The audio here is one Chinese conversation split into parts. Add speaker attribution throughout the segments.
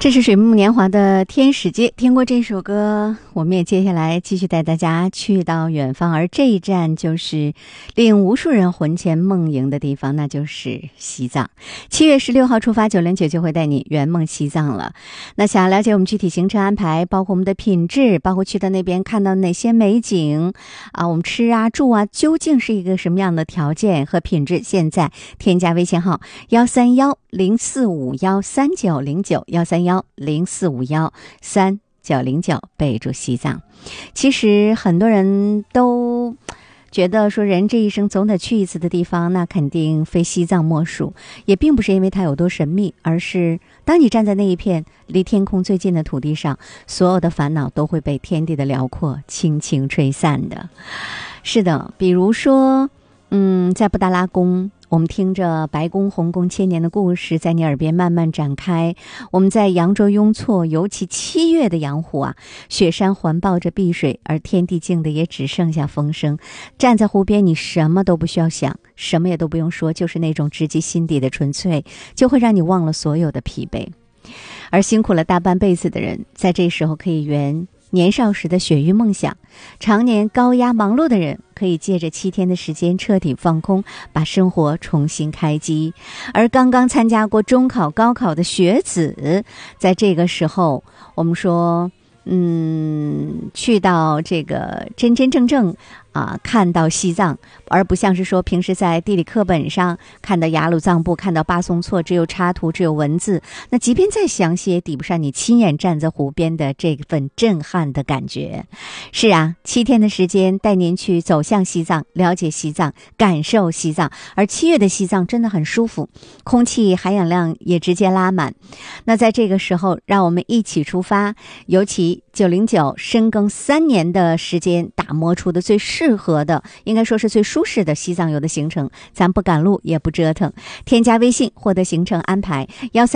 Speaker 1: 这是水木年华的天使街，听过这首歌，我们也接下来继续带大家去到远方，而这一站就是令无数人魂牵梦萦的地方，那就是西藏。7月16号出发，909就会带你圆梦西藏了。那想要了解我们具体行程安排，包括我们的品质，包括去到那边看到哪些美景啊，我们吃啊住啊究竟是一个什么样的条件和品质，现在添加微信号13104513909，13104513909，备注西藏。其实很多人都觉得说人这一生总得去一次的地方，那肯定非西藏莫属，也并不是因为它有多神秘，而是当你站在那一片离天空最近的土地上，所有的烦恼都会被天地的辽阔轻轻吹散的。是的，比如说在布达拉宫，我们听着白宫红宫千年的故事在你耳边慢慢展开。我们在羊卓雍措，尤其7月的羊湖啊，雪山环抱着碧水，而天地静的也只剩下风声。站在湖边，你什么都不需要想，什么也都不用说，就是那种直击心底的纯粹，就会让你忘了所有的疲惫。而辛苦了大半辈子的人，在这时候可以圆年少时的雪域梦想。常年高压忙碌的人，可以借着7天的时间彻底放空，把生活重新开机。而刚刚参加过中考高考的学子，在这个时候我们说去到这个真真正正看到西藏，而不像是说平时在地理课本上看到雅鲁藏布，看到巴松措，只有插图，只有文字，那即便再详细也抵不上你亲眼站在湖边的这份震撼的感觉。是啊，7天的时间带您去走向西藏，了解西藏，感受西藏。而7月的西藏真的很舒服，空气含氧量也直接拉满。那在这个时候，让我们一起出发，尤其909深耕3年的时间打磨出的最适合的，应该说是最舒适的西藏游的行程，咱不赶路也不折腾。添加微信获得行程安排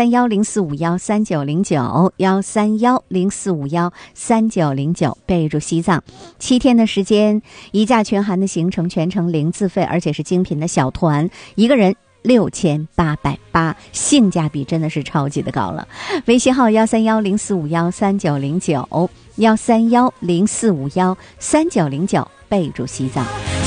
Speaker 1: 13104513909，13104513909，备注西藏。7天的时间，一价全含的行程，全程零自费，而且是精品的小团，一个人6880，性价比真的是超级的高了。微信号13104513909，13104513909，备注西藏。